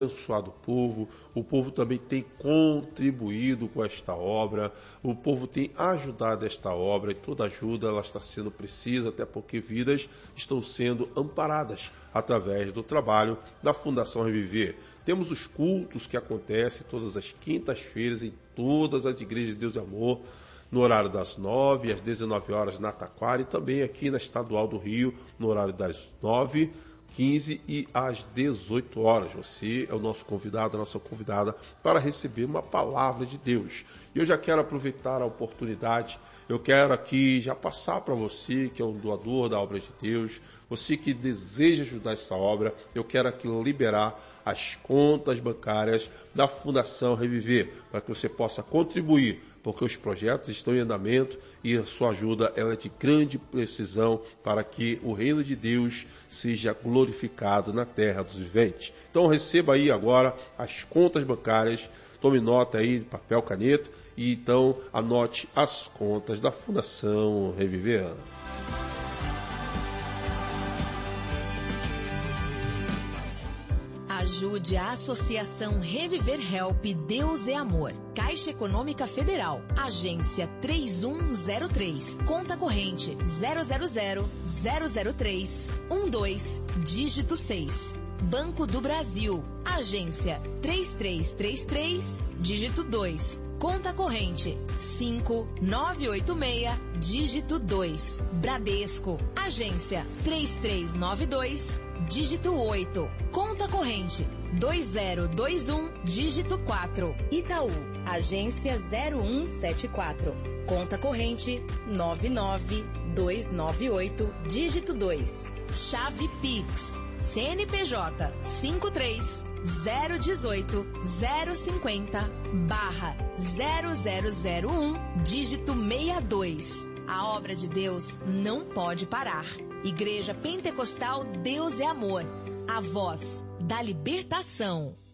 abençoado o povo também tem contribuído com esta obra, o povo tem ajudado esta obra e toda ajuda ela está sendo precisa, até porque vidas estão sendo amparadas através do trabalho da Fundação Reviver. Temos os cultos que acontecem todas as quintas-feiras em todas as igrejas de Deus e Amor, no horário das 9 às 19 horas na Taquara e também aqui na Estadual do Rio, no horário das 9, 15 e às 18 horas. Você é o nosso convidado, a nossa convidada, para receber uma palavra de Deus. E eu já quero aproveitar a oportunidade, eu quero aqui já passar para você, que é um doador da obra de Deus, você que deseja ajudar essa obra, eu quero aqui liberar as contas bancárias da Fundação Reviver, para que você possa contribuir, porque os projetos estão em andamento e a sua ajuda ela é de grande precisão para que o reino de Deus seja glorificado na terra dos viventes. Então receba aí agora as contas bancárias, tome nota aí, papel, caneta, e então anote as contas da Fundação Reviver. Ajude a Associação Reviver Help Deus é Amor. Caixa Econômica Federal. Agência 3103. Conta corrente 000-003-12, dígito 6. Banco do Brasil. Agência 3333, dígito 2. Conta corrente 5986, dígito 2. Bradesco. Agência 3392, dígito 8. Conta corrente 2021, dígito 4. Itaú. Agência 0174. Conta corrente 99298, dígito 2. Chave Pix. CNPJ 53 018 050 /0001, dígito 62. A obra de Deus não pode parar. Igreja Pentecostal Deus é Amor. A voz da libertação.